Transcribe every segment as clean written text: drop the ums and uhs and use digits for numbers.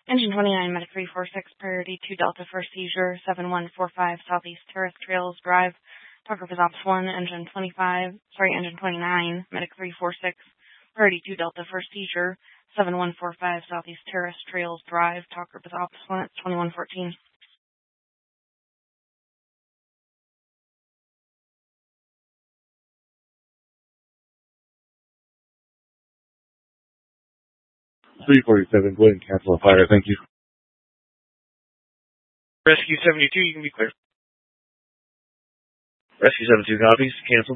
Engine 29, Medic 346, priority 2 Delta for seizure, 7145 Southeast Terrace Trails Drive, Topograph Ops 1, Engine 29, Medic 346, priority 2 Delta for seizure, 7145 Southeast Terrace Trails Drive, Topograph Ops 1, 2114. .347, go ahead and cancel the fire, thank you. Rescue 72, you can be clear. Rescue 72 copies, cancel.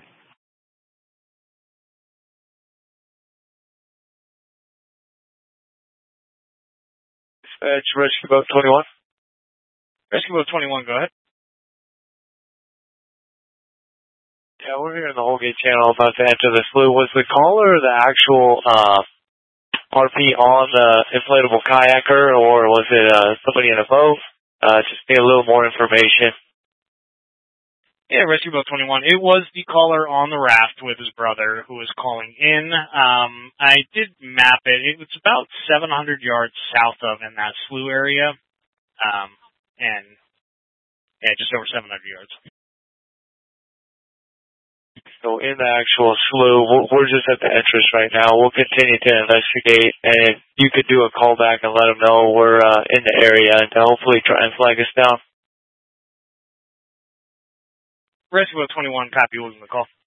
Dispatch, Rescue Boat 21. Rescue Boat 21, go ahead. Yeah, we're here in the Holgate Channel about to enter the slough. Was the caller the actual RP on the inflatable kayaker, or was it somebody in a boat? Just need a little more information. Yeah, Rescue Boat 21. It was the caller on the raft with his brother who was calling in. I did map it. It was about 700 yards south of in that slough area. And yeah, just over 700 yards. So in the actual slough, we're just at the entrance right now. We'll continue to investigate, and you could do a call back and let them know we're in the area and to hopefully try and flag us down. Rescue Boat 21, copy, was in the call.